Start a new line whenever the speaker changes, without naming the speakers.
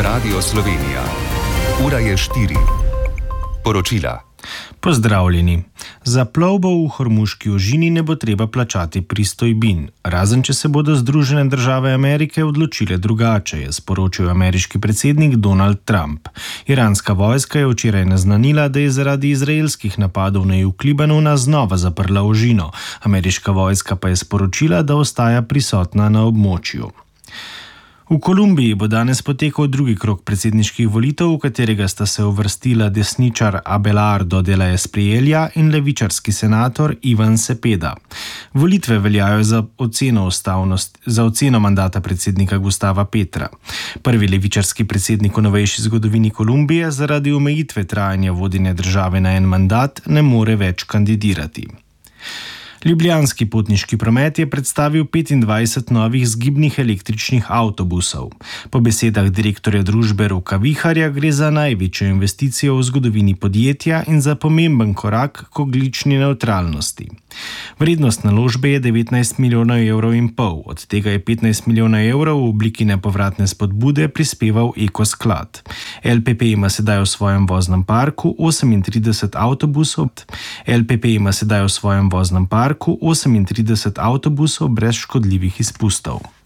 Radio Slovenija. Ura je 4. Poročila.
Pozdravljeni. Za plovbo v Hormuški ožini ne bo treba plačati pristojbin, razen če se bodo Združene države Amerike odločile drugače, je sporočil ameriški predsednik Donald Trump. Iranska vojska je včeraj naznanila, da je zaradi izraelskih napadov na jug Libanona znova zaprla ožino. Ameriška vojska pa je sporočila, da ostaja prisotna na območju. V Kolumbiji bo danes potekal drugi krog predsedniških volitev, v katerega sta se uvrstila desničar Abelardo de la Espriella in levičarski senator Ivan Cepeda. Volitve veljajo za oceno mandata predsednika Gustava Petra. Prvi levičarski predsednik v novejši zgodovini Kolumbije zaradi omejitve trajanja vodenja države na en mandat ne more več kandidirati. Ljubljanski potniški promet je predstavil 25 novih zgibnih električnih avtobusov. Po besedah direktorja družbe Roka Viharja gre za največjo investicijo v zgodovini podjetja in za pomemben korak k ogljični nevtralnosti. Vrednost naložbe je 19 milijonov evrov in pol, od tega je 15 milijonov evrov v obliki nepovratne spodbude prispeval Ekosklad. LPP ima sedaj v svojem voznem parku 38 avtobusov brez škodljivih izpustov.